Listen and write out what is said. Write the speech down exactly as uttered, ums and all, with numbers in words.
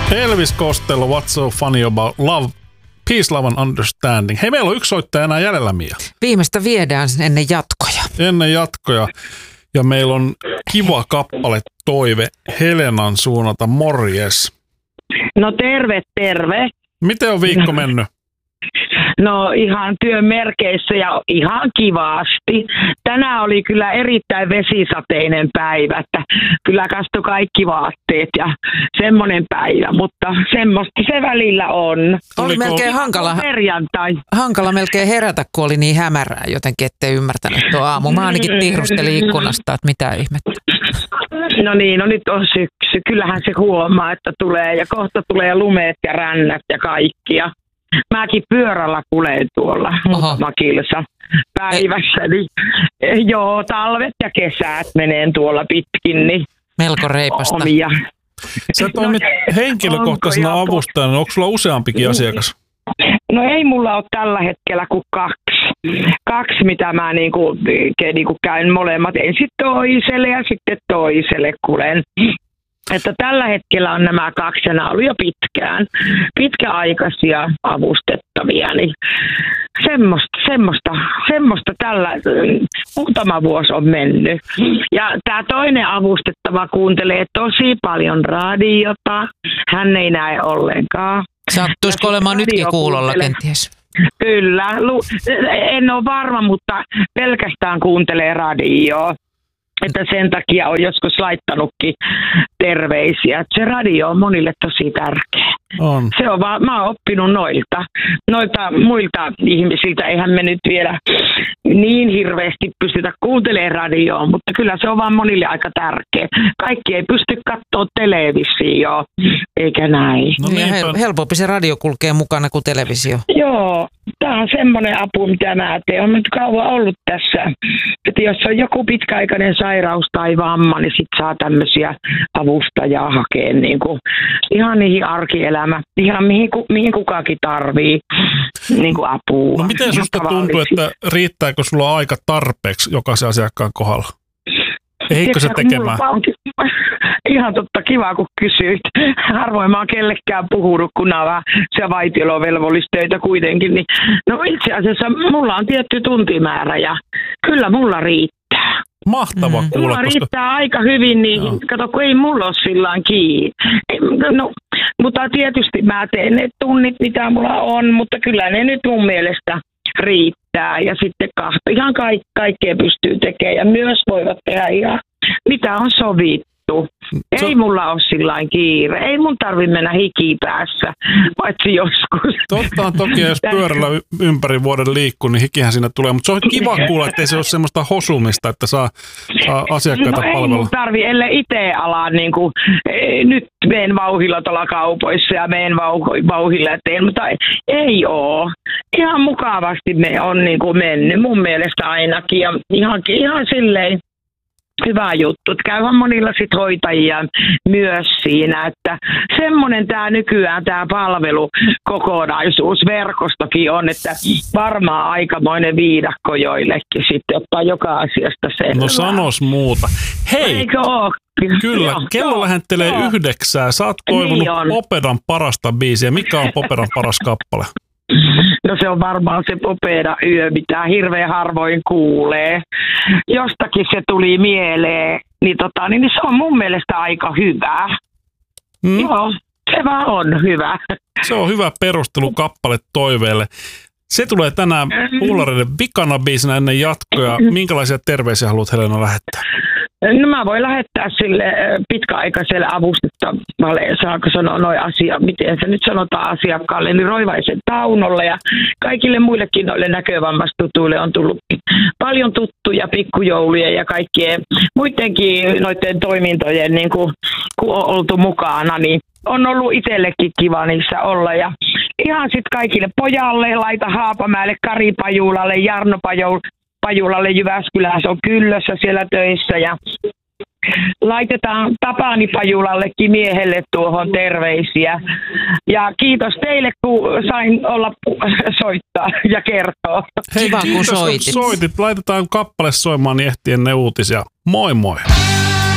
Elvis Costello, What's So Funny About Love, Peace, Love and Understanding. Hei, meillä on yksi soittaja enää jäljellä, Mia. Viimeistä viedään ennen jatkoja. Ennen jatkoja. Ja meillä on kiva kappale toive Helenan suunnalta. Morjes. No terve, terve. Miten on viikko mennyt? No ihan työn merkeissä ja ihan kivasti. Tänään oli kyllä erittäin vesisateinen päivä, että kyllä kastoi kaikki vaatteet ja semmoinen päivä, mutta semmoista se välillä on. Oli melkein hankala, perjantai. hankala melkein herätä, kun oli niin hämärää jotenkin, ettei ymmärtänyt tuo aamu. Mä ainakin tihrustelin ikkunasta, että mitä ihmettä. No niin, no nyt on syksy. Kyllähän se huomaa, että tulee ja kohta tulee lumeet ja rännät ja kaikki. Ja mäkin pyörällä kuleen tuolla muutama kilsa päivässä. Niin, joo, talvet ja kesät meneen tuolla pitkin. Niin melko reipasta. Omia. Sä toimit no, henkilökohtaisena avustajana. Onko sulla useampikin asiakas? No ei mulla ole tällä hetkellä kuin kaksi. Kaksi, mitä mä niinku, niinku käyn molemmat. Ensin toiselle ja sitten toiselle kulen. Että tällä hetkellä on nämä kaksi ja nämä ollut jo pitkään, pitkäaikaisia avustettavia, niin semmoista, semmoista, semmoista tällä muutama vuosi on mennyt. Ja tämä toinen avustettava kuuntelee tosi paljon radiota, hän ei näe ollenkaan. Sattuisiko olemaan nytkin kuulolla kenties? Kyllä, en ole varma, mutta pelkästään kuuntelee radioa. Että sen takia on joskus laittanutkin terveisiä. Se radio on monille tosi tärkeä. On. Se on vaan, mä oon oppinut noilta, noilta muilta ihmisiltä. Eihän me nyt vielä niin hirveästi pystytä kuuntelemaan radioa, mutta kyllä se on vaan monille aika tärkeä. Kaikki ei pysty katsoa televisioon, eikä näin. No niin, hel- helpompi se radio kulkee mukana kuin televisio. Joo, tämä on semmoinen apu, mitä mä teen. Olen nyt kauan ollut tässä. Että jos on joku pitkäaikainen sairaus tai vamma, niin sit saa tämmöisiä avustajaa hakea niin kuin, ihan niihin arkielämä, ihan mihin, mihin kukakin tarvii niin kuin apua. No miten susta tuntuu, että riittääkö sulla aika tarpeeksi jokaisen asiakkaan kohdalla? Eikö se tekemään? Ihan totta, kiva kun kysyit. Harvoin mä oon kellekään puhunut, kun nämä vähän se vaitiolovelvollistöitä kuitenkin. Niin, no itse asiassa mulla on tietty tuntimäärä ja kyllä mulla riittää. Mahtava mm. kuulla. Mulla koska... riittää aika hyvin, niin no. Kato, kun ei mulla ole sillään kiinni. No, mutta tietysti mä teen ne tunnit, mitä mulla on, mutta kyllä ne nyt mun mielestä riittää. Ja sitten kahta, ihan kaik, kaikkea pystyy tekemään ja myös voivat tehdä ihan mitä on sovittu. Ei so, mulla ole sillain kiire. Ei mun tarvitse mennä hiki päässä, paitsi joskus. Totta on toki, jos pyörällä ympäri vuoden liikkuu, niin hikihän siinä tulee. Mutta se on kiva kuulla, ettei se ole semmoista hosumista, että saa, saa asiakkaita no palvella. Ei mun tarvi, ellei itse ala niin kuin, e, nyt meen vauhilla tuolla kaupoissa ja meen vauhilla teen, mutta ei oo. Ihan mukavasti me on niin kuin mennyt, mun mielestä ainakin. Ja ihan, ihan silleen. Hyvä juttu. Käyhän monilla sit hoitajia myös siinä, että semmoinen tämä nykyään tämä palvelukokonaisuus verkostokin on, että varmaan aikamoinen viidakko joillekin sitten ottaa joka asiasta selvää. No sanos muuta. Hei! Eikö oo? Kyllä, joo, kello joo, lähentelee joo. yhdeksää. Sä oot toivonut niin Popedan parasta biisiä. Mikä on Popedan paras kappale? No se on varmaan se Popeda yö, mitä hirveän harvoin kuulee. Jostakin se tuli mieleen, niin, tota, niin se on mun mielestä aika hyvä. Hmm? Joo, se vaan on hyvä. Se on hyvä perustelu kappale toiveelle. Se tulee tänään Puulareiden vikana biisinä ennen jatkoja. Minkälaisia terveisiä haluat, Helena, lähettää? No mä voin lähettää sille pitkäaikaiselle avustettavalle, saako sanoa noin asia, miten se nyt sanotaan asiakkaalle, niin Roivaisen Taunolle ja kaikille muillekin noille näkövammastutuille on tullut paljon tuttuja pikkujouluja ja kaikkien muidenkin noiden toimintojen, niin kun, kun on oltu mukana, niin on ollut itsellekin kiva niissä olla ja ihan sitten kaikille pojalle, Laita Haapamäelle, Kari Pajulalle, Jarno Pajulalle, Pajulalle Jyväskylässä on Kyllössä siellä töissä ja laitetaan Tapani Pajulallekin miehelle tuohon terveisiä. Ja kiitos teille, kun sain olla soittaa ja kertoa. Hei, kiva, kun soitit. soitit. Laitetaan kappale soimaan, niin ehtii ennen uutisia. Moi moi!